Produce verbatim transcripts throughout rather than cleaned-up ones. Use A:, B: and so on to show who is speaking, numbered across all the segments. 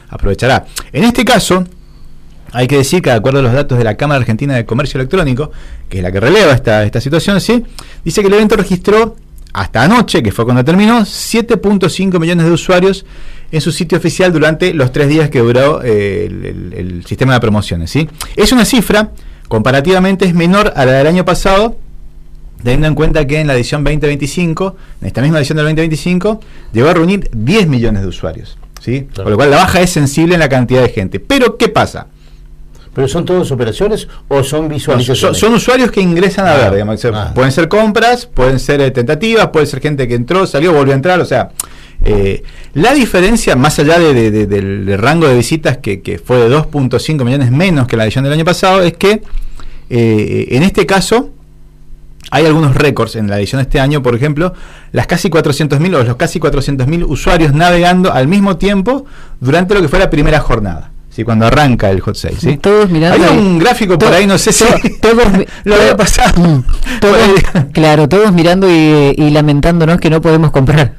A: aprovechará. En este caso, hay que decir que de acuerdo a los datos de la Cámara Argentina de Comercio Electrónico, que es la que releva esta, esta situación, ¿sí? Dice que el evento registró hasta anoche, que fue cuando terminó, siete punto cinco millones de usuarios en su sitio oficial durante los tres días que duró eh, el, el, el sistema de promociones, ¿sí? Es una cifra, comparativamente es menor a la del año pasado, teniendo en cuenta que en la edición veinte veinticinco, en esta misma edición del veinte veinticinco, llegó a reunir diez millones de usuarios, ¿sí? Claro. Por lo cual la baja es sensible en la cantidad de gente. Pero, ¿qué pasa?
B: ¿Pero son todas operaciones o son visualizaciones?
A: No, son, son usuarios que ingresan a ah, ver, digamos, ah. pueden ser compras, pueden ser eh, tentativas, puede ser gente que entró, salió, volvió a entrar, o sea, eh, la diferencia, más allá de, de, de, del, del rango de visitas que, que fue de dos punto cinco millones menos que la edición del año pasado, es que eh, en este caso hay algunos récords en la edición de este año. Por ejemplo, las casi cuatrocientos mil o los casi cuatrocientos mil usuarios navegando al mismo tiempo durante lo que fue la primera jornada. Sí, cuando arranca el hot sale, ¿sí?
C: Todos mirando.
A: Hay un gráfico por ahí, no sé si
C: todos
A: lo había pasado.
C: Todos, claro, todos mirando y, y lamentándonos que no podemos comprar.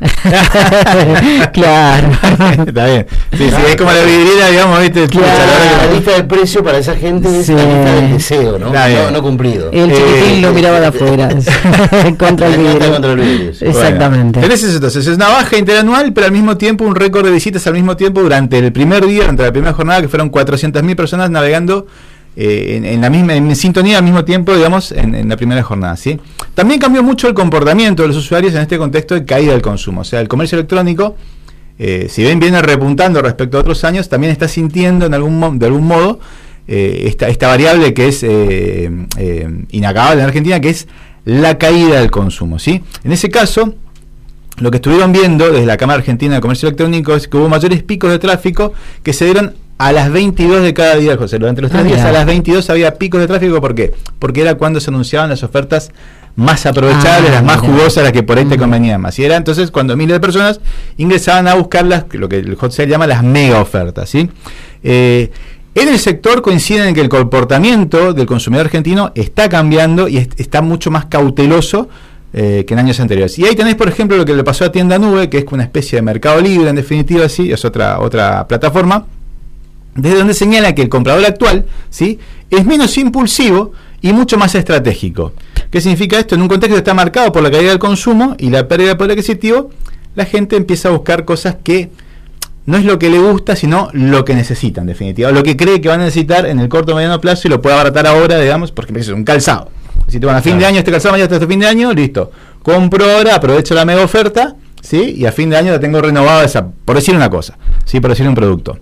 C: Claro.
A: Está bien. Sí, sí, es como la vidriera, digamos, ¿viste?
B: Claro, la, la lista de precio para esa gente es sí. la lista del deseo, ¿no? No, no cumplido.
C: El chiquitín eh, lo miraba de afuera. contra el vidrio.
B: Contra el vidrio, sí.
C: Exactamente.
A: Bueno, entonces, entonces, es una baja interanual, pero al mismo tiempo un récord de visitas al mismo tiempo durante el primer día, durante la primera jornada, que fueron cuatrocientas mil personas navegando eh, en, en la misma en sintonía al mismo tiempo, digamos, en, en la primera jornada, ¿sí? También cambió mucho el comportamiento de los usuarios en este contexto de caída del consumo. O sea, el comercio electrónico, eh, si bien viene repuntando respecto a otros años, también está sintiendo en algún de algún modo eh, esta, esta variable que es eh, eh, inacabable en Argentina, que es la caída del consumo, ¿sí? En ese caso, lo que estuvieron viendo desde la Cámara Argentina de Comercio Electrónico es que hubo mayores picos de tráfico que se dieron a las veintidós de cada día, José. Durante los tres ah, días a las veintidós había picos de tráfico. ¿Por qué? Porque era cuando se anunciaban las ofertas más aprovechables, ah, las más mira. jugosas, las que por ahí te convenían más. Y era entonces cuando miles de personas ingresaban a buscar las, lo que el hot sale llama las mega ofertas, ¿sí? Eh, en el sector coinciden en que el comportamiento del consumidor argentino está cambiando y est- está mucho más cauteloso Eh, que en años anteriores. Y ahí tenés, por ejemplo, lo que le pasó a Tienda Nube, que es una especie de mercado libre, en definitiva, sí, es otra otra plataforma, desde donde señala que el comprador actual, sí, es menos impulsivo y mucho más estratégico. ¿Qué significa esto? En un contexto que está marcado por la caída del consumo y la pérdida de poder adquisitivo, la gente empieza a buscar cosas que no es lo que le gusta, sino lo que necesita, en definitiva, lo que cree que va a necesitar en el corto o mediano plazo y lo puede abaratar ahora, digamos, porque es un calzado. Si te van a fin claro. de año, este calzado mañana hasta este fin de año, listo. Compro ahora, aprovecho la mega oferta, ¿sí? Y a fin de año la tengo renovada esa, por decir una cosa, ¿sí? Por decir un producto.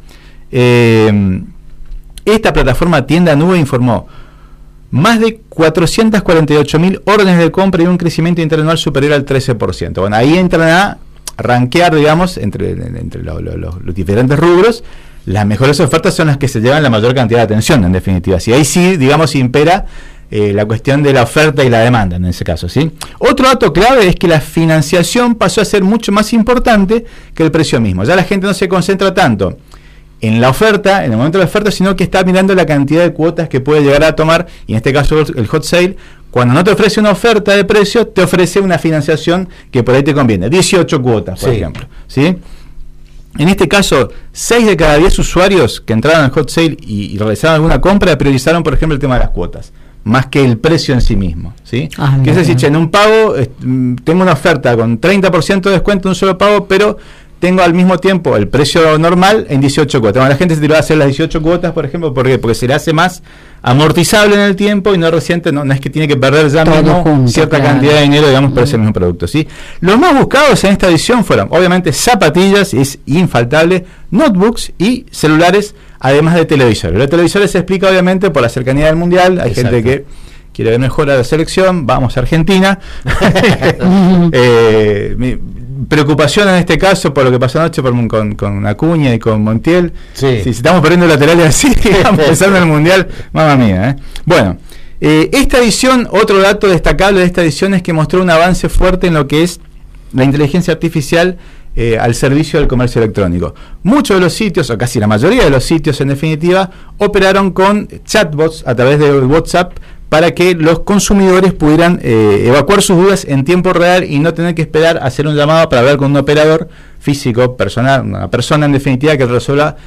A: Eh, esta plataforma Tienda Nube informó más de cuatrocientas cuarenta y ocho mil órdenes de compra y un crecimiento interanual superior al trece por ciento. Bueno, ahí entran a rankear, digamos, entre, entre lo, lo, lo, los diferentes rubros. Las mejores ofertas son las que se llevan la mayor cantidad de atención, en definitiva. Si ahí sí, digamos, impera Eh, la cuestión de la oferta y la demanda en ese caso, ¿sí? Otro dato clave es que la financiación pasó a ser mucho más importante que el precio mismo. Ya la gente no se concentra tanto en la oferta, en el momento de la oferta, sino que está mirando la cantidad de cuotas que puede llegar a tomar, y en este caso el hot sale, cuando no te ofrece una oferta de precio, te ofrece una financiación que por ahí te conviene, dieciocho cuotas, por sí. ejemplo, ¿sí? En este caso, seis de cada diez usuarios que entraron al hot sale y, y realizaron alguna compra priorizaron, por ejemplo, el tema de las cuotas, más que el precio en sí mismo, ¿sí? Ah, que es decir, che, en un pago eh, tengo una oferta con treinta por ciento de descuento en un solo pago, pero tengo al mismo tiempo el precio normal en dieciocho cuotas. Bueno, la gente se tiró a hacer las dieciocho cuotas, por ejemplo, ¿por qué? Porque se le hace más amortizable en el tiempo y no reciente, no, no es que tiene que perder ya mismo junto, cierta claro. cantidad de dinero, digamos, por ese mismo producto, ¿sí? Los más buscados en esta edición fueron, obviamente, zapatillas, es infaltable, notebooks y celulares, además de televisores. Los televisores se explica, obviamente, por la cercanía del Mundial. Hay Exacto. gente que quiere ver mejor a la selección, vamos a Argentina. eh, mi preocupación en este caso por lo que pasó anoche por, con, con Acuña y con Montiel. Sí. Si estamos perdiendo laterales así, estamos pensando en el Mundial, mamma mía. ¿eh? Bueno, eh, esta edición, otro dato destacable de esta edición es que mostró un avance fuerte en lo que es la inteligencia artificial eh, al servicio del comercio electrónico. Muchos de los sitios, o casi la mayoría de los sitios en definitiva, operaron con chatbots a través de WhatsApp para que los consumidores pudieran eh, evacuar sus dudas en tiempo real y no tener que esperar a hacer un llamado para hablar con un operador físico, personal, una persona en definitiva que resuelva